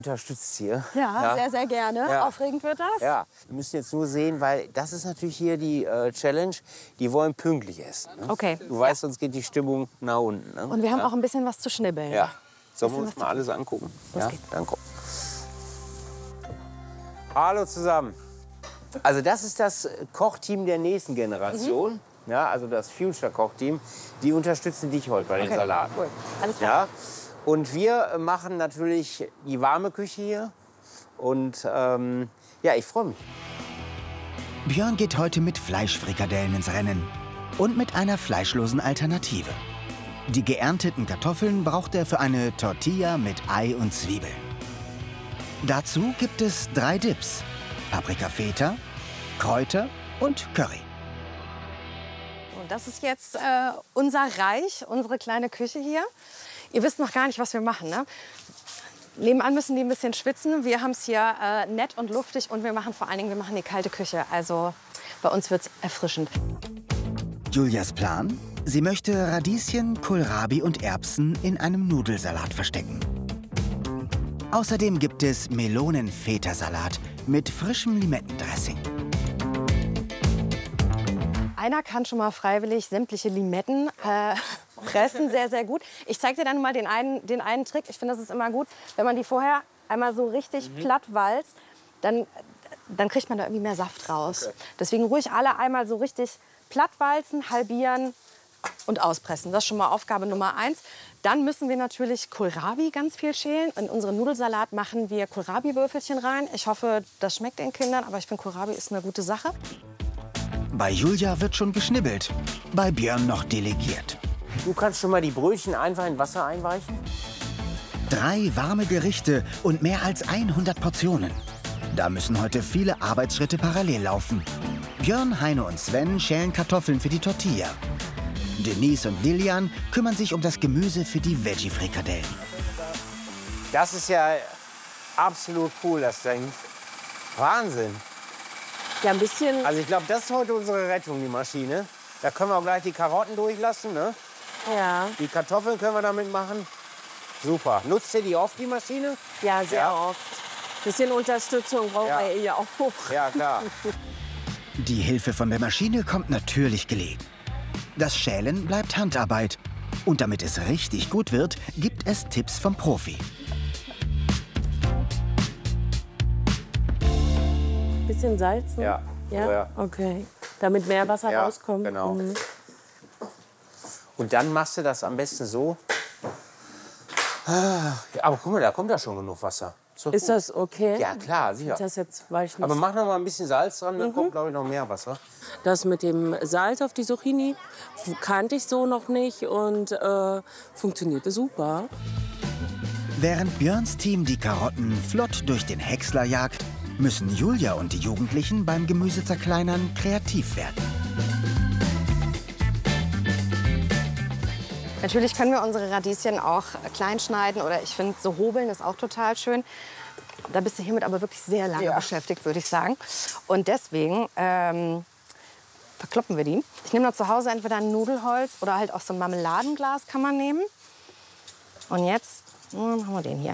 Unterstützt hier. Ja, sehr, sehr gerne. Ja. Aufregend wird das. Ja, wir müssen jetzt nur sehen, weil das ist natürlich hier die Challenge. Die wollen pünktlich essen. Ne? Okay. Du weißt, sonst geht die Stimmung nach unten. Ne? Und wir haben auch ein bisschen was zu schnibbeln. Ja. Sollen wir Bisschen uns was mal alles angucken? Los Ja, geht's. dann komm. Hallo zusammen. Also das ist das Kochteam der nächsten Generation. Ja, also das Future-Kochteam. Die unterstützen dich heute bei den Salaten. Cool. Alles klar. Ja? Und wir machen natürlich die warme Küche hier. Und ja, ich freue mich. Björn geht heute mit Fleischfrikadellen ins Rennen und mit einer fleischlosen Alternative. Die geernteten Kartoffeln braucht er für eine Tortilla mit Ei und Zwiebeln. Dazu gibt es 3 Dips: Paprika Feta, Kräuter und Curry. Und das ist jetzt unser Reich, unsere kleine Küche hier. Ihr wisst noch gar nicht, was wir machen, ne? Nebenan müssen die ein bisschen schwitzen. Wir haben es hier nett und luftig und wir machen vor allen Dingen, wir machen die kalte Küche. Also bei uns wird es erfrischend. Julias Plan? Sie möchte Radieschen, Kohlrabi und Erbsen in einem Nudelsalat verstecken. Außerdem gibt es Melonen-Feta-Salat mit frischem Limettendressing. Einer kann schon mal freiwillig sämtliche Limetten pressen, sehr, sehr gut. Ich zeige dir dann mal den einen Trick. Ich finde, das ist immer gut, wenn man die vorher einmal so richtig platt walzt, dann kriegt man da irgendwie mehr Saft raus. Okay. Deswegen ruhig alle einmal so richtig platt walzen, halbieren und auspressen. Das ist schon mal Aufgabe Nummer 1. Dann müssen wir natürlich Kohlrabi ganz viel schälen. In unseren Nudelsalat machen wir Kohlrabi-Würfelchen rein. Ich hoffe, das schmeckt den Kindern, aber ich finde, Kohlrabi ist eine gute Sache. Bei Julia wird schon geschnibbelt, bei Björn noch delegiert. Du kannst schon mal die Brötchen einfach in Wasser einweichen. 3 warme Gerichte und mehr als 100 Portionen. Da müssen heute viele Arbeitsschritte parallel laufen. Björn, Heine und Sven schälen Kartoffeln für die Tortilla. Denise und Lilian kümmern sich um das Gemüse für die Veggie-Frikadellen. Das ist ja absolut cool, das Ding. Wahnsinn. Ja, ein bisschen. Also ich glaube, das ist heute unsere Rettung, die Maschine. Da können wir auch gleich die Karotten durchlassen, ne? Ja, Die Kartoffeln können wir damit machen. Super. Nutzt ihr die oft, die Maschine? Ja, sehr Ja. oft. Bisschen Unterstützung brauchen Ja. wir ja auch. Ja, klar. Die Hilfe von der Maschine kommt natürlich gelegen. Das Schälen bleibt Handarbeit. Und damit es richtig gut wird, gibt es Tipps vom Profi. Bisschen salzen? Ja. Ja? Oh ja. Okay. Damit mehr Wasser Ja, rauskommt? genau. Mhm. Und dann machst du das am besten so. Aber guck mal, da kommt ja schon genug Wasser. So Ist gut. das okay? Ja, klar, sicher. Das jetzt weiß ich nicht. Aber mach noch mal ein bisschen Salz dran, dann kommt, glaube ich, noch mehr Wasser. Das mit dem Salz auf die Zucchini kannte ich so noch nicht und funktionierte super. Während Björns Team die Karotten flott durch den Häcksler jagt, müssen Julia und die Jugendlichen beim Gemüsezerkleinern kreativ werden. natürlich können wir unsere Radieschen auch klein schneiden oder ich finde, so hobeln ist auch total schön. Da bist du hiermit aber wirklich sehr lange beschäftigt, würde ich sagen. Und deswegen verkloppen wir die. Ich nehme da zu Hause entweder ein Nudelholz oder halt auch so ein Marmeladenglas kann man nehmen. Und jetzt machen wir den hier.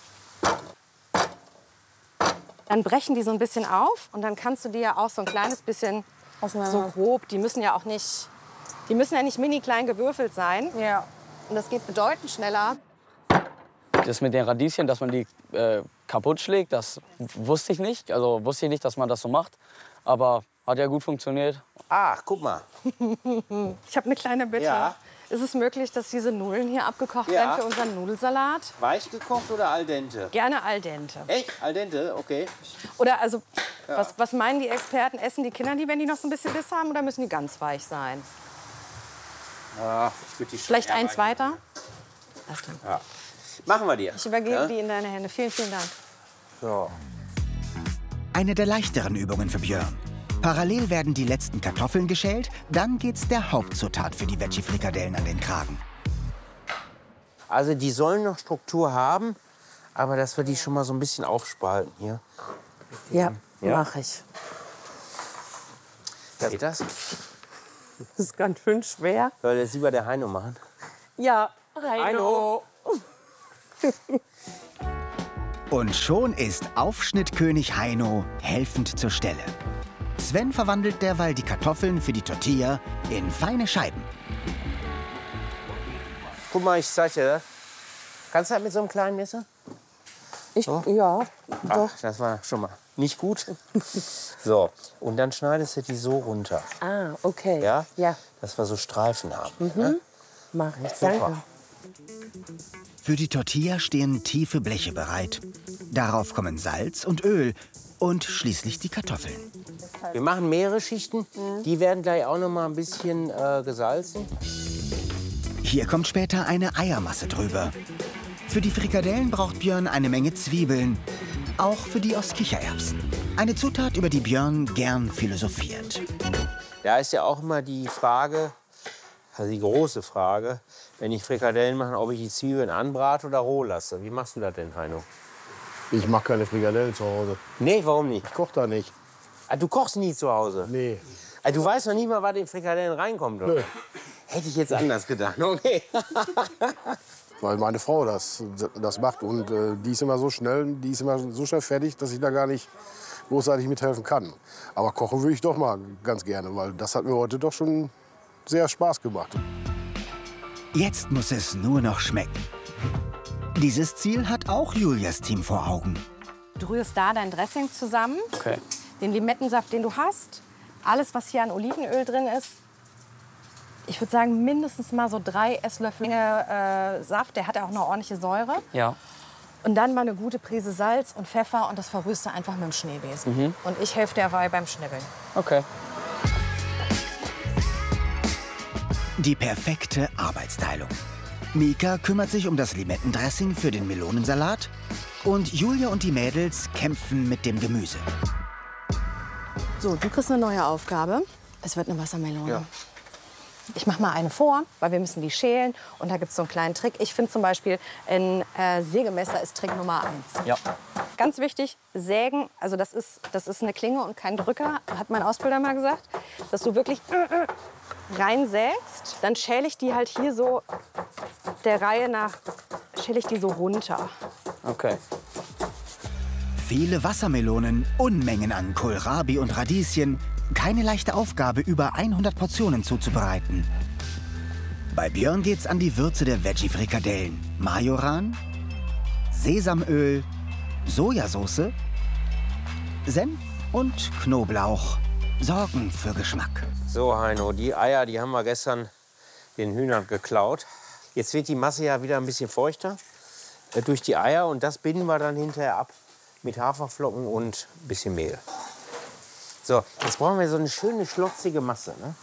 Dann brechen die so ein bisschen auf und dann kannst du die ja auch so ein kleines bisschen so grob, die müssen ja nicht mini klein gewürfelt sein. Ja. Und das geht bedeutend schneller. Das mit den Radieschen, dass man die kaputt schlägt, das wusste ich nicht. Also wusste ich nicht, dass man das so macht. Aber hat ja gut funktioniert. Ach, guck mal. Ich habe eine kleine Bitte. Ja. Ist es möglich, dass diese Nudeln hier abgekocht Ja. werden für unseren Nudelsalat? Weich gekocht oder al dente? Gerne al dente. Echt? Al dente? Okay. Oder also, was meinen die Experten? Essen die Kinder die, wenn die noch so ein bisschen Biss haben, oder müssen die ganz weich sein? Ja, ich würde die schon Vielleicht eher eins weich- weiter? Alles klar. Ja. Machen wir dir. Ich übergebe Ja? die in deine Hände. Vielen, vielen Dank. So. Eine der leichteren Übungen für Björn. Parallel werden die letzten Kartoffeln geschält, dann geht's der Hauptzutat für die Veggie-Frikadellen an den Kragen. Also die sollen noch Struktur haben, aber dass wir die schon mal so ein bisschen aufspalten hier. Ja, Ja. mache ich. Geht das? Das ist ganz schön schwer. Soll jetzt lieber der Heino machen? Ja, Heino. Und schon ist Aufschnittkönig Heino helfend zur Stelle. Sven verwandelt derweil die Kartoffeln für die Tortilla in feine Scheiben. Guck mal, ich zeig dir das. Kannst du das mit so einem kleinen Messer? Ja, doch. Ach, das war schon mal nicht gut. So, und dann schneidest du die so runter. Ah, okay. Ja? Ja. Dass wir so Streifen haben. Ja? Mach ich. Super. Danke. Für die Tortilla stehen tiefe Bleche bereit. Darauf kommen Salz und Öl und schließlich die Kartoffeln. Wir machen mehrere Schichten. Die werden gleich auch noch mal ein bisschen gesalzen. Hier kommt später eine Eiermasse drüber. Für die Frikadellen braucht Björn eine Menge Zwiebeln. Auch für die aus Kichererbsen. Eine Zutat, über die Björn gern philosophiert. Da ist ja auch immer die Frage, also die große Frage, wenn ich Frikadellen mache, ob ich die Zwiebeln anbrate oder roh lasse. Wie machst du das denn, Heino? Ich mache keine Frikadellen zu Hause. Nee, warum nicht? Ich koche da nicht. Ah, du kochst nie zu Hause? Nee. Ah, du weißt noch nicht mal, was in Frikadellen reinkommt, oder? Nö. Hätte ich jetzt anders gedacht. Okay. Weil meine Frau das macht. Und die ist immer so schnell fertig, dass ich da gar nicht großartig mithelfen kann. Aber kochen würde ich doch mal ganz gerne, weil das hat mir heute doch schon sehr Spaß gemacht. Jetzt muss es nur noch schmecken. Dieses Ziel hat auch Julias Team vor Augen. Du rührst da dein Dressing zusammen, Okay. den Limettensaft, den du hast, alles, was hier an Olivenöl drin ist. Ich würde sagen, mindestens mal so 3 Esslöffel Saft. Der hat ja auch eine ordentliche Säure. Ja. Und dann mal eine gute Prise Salz und Pfeffer und das verrührst du einfach mit dem Schneebesen. Und ich helfe derweil beim Schnibbeln. Okay. Die perfekte Arbeitsteilung. Mika kümmert sich um das Limettendressing für den Melonensalat und Julia und die Mädels kämpfen mit dem Gemüse. So, du kriegst eine neue Aufgabe. Es wird eine Wassermelone. Ja. Ich mache mal eine vor, weil wir müssen die schälen. Und da gibt es so einen kleinen Trick. Ich finde zum Beispiel, ein Sägemesser ist Trick Nummer 1. Ja. Ganz wichtig, sägen, also das ist eine Klinge und kein Drücker, hat mein Ausbilder mal gesagt. Dass du wirklich reinsägst, dann schäle ich die halt hier so der Reihe nach, schäle ich die so runter. Okay. Viele Wassermelonen, Unmengen an Kohlrabi und Radieschen. Keine leichte Aufgabe, über 100 Portionen zuzubereiten. Bei Björn geht's an die Würze der Veggie-Frikadellen. Majoran, Sesamöl, Sojasauce, Senf und Knoblauch sorgen für Geschmack. So, Heino, die Eier, die haben wir gestern den Hühnern geklaut. Jetzt wird die Masse ja wieder ein bisschen feuchter durch die Eier. Und das binden wir dann hinterher ab mit Haferflocken und ein bisschen Mehl. So, jetzt brauchen wir so eine schöne, schlotzige Masse. Ne?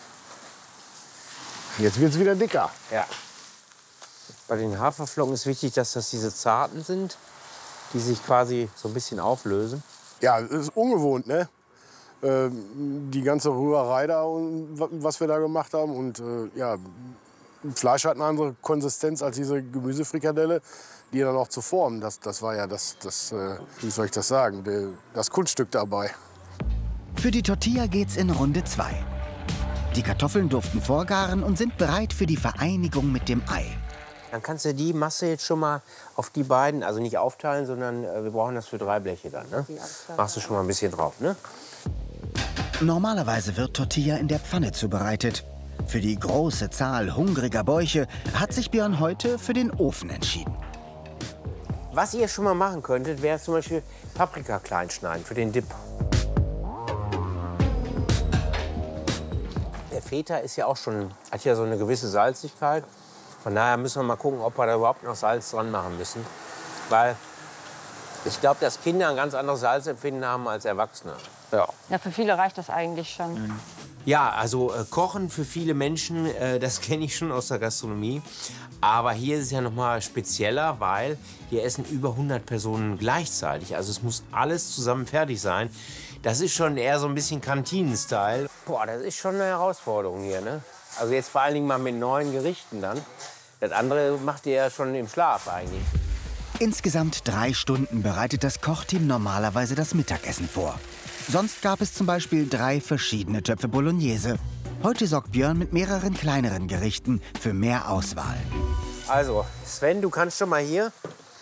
Jetzt wird es wieder dicker. Ja. Bei den Haferflocken ist wichtig, dass das diese zarten sind, die sich quasi so ein bisschen auflösen. Ja, es ist ungewohnt, ne? Die ganze Rührerei da, und was wir da gemacht haben. Und ja, Fleisch hat eine andere Konsistenz als diese Gemüsefrikadelle, die dann auch zu formen. Das war ja wie soll ich das sagen, das Kunststück dabei. Für die Tortilla geht's in Runde 2. Die Kartoffeln durften vorgaren und sind bereit für die Vereinigung mit dem Ei. Dann kannst du die Masse jetzt schon mal auf die beiden, also nicht aufteilen, sondern wir brauchen das für 3 Bleche dann. Ne? Machst du schon mal ein bisschen drauf, ne? Normalerweise wird Tortilla in der Pfanne zubereitet. Für die große Zahl hungriger Bäuche hat sich Björn heute für den Ofen entschieden. Was ihr schon mal machen könntet, wäre zum Beispiel Paprika klein schneiden für den Dip. Der Feta ist ja auch schon, hat ja so eine gewisse Salzigkeit. Von daher müssen wir mal gucken, ob wir da überhaupt noch Salz dran machen müssen. Weil ich glaube, dass Kinder ein ganz anderes Salzempfinden haben als Erwachsene. Ja. Ja, für viele reicht das eigentlich schon. Ja, also Kochen für viele Menschen, das kenne ich schon aus der Gastronomie. Aber hier ist es ja noch mal spezieller, weil hier essen über 100 Personen gleichzeitig. Also es muss alles zusammen fertig sein. Das ist schon eher so ein bisschen Kantinen-Style. Boah, das ist schon eine Herausforderung hier, ne? Also jetzt vor allen Dingen mal mit neuen Gerichten dann. Das andere macht ihr ja schon im Schlaf eigentlich. Insgesamt 3 Stunden bereitet das Kochteam normalerweise das Mittagessen vor. Sonst gab es zum Beispiel 3 verschiedene Töpfe Bolognese. Heute sorgt Björn mit mehreren kleineren Gerichten für mehr Auswahl. Also, Sven, du kannst schon mal hier